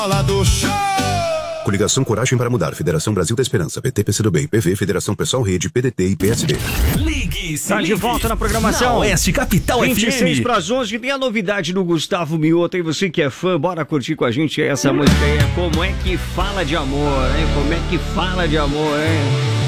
Fala do show! Coligação Coragem para Mudar, Federação Brasil da Esperança, PT, PCdoB, PV, Federação Pessoal Rede, PDT e PSD. Ligue-se. Tá de volta na programação. Na Oeste Capital 26 FM. para as 11, tem a novidade do Gustavo Mioto. E você que é fã, bora curtir com a gente essa música aí. Como é que fala de amor, hein? Como é que fala de amor, hein?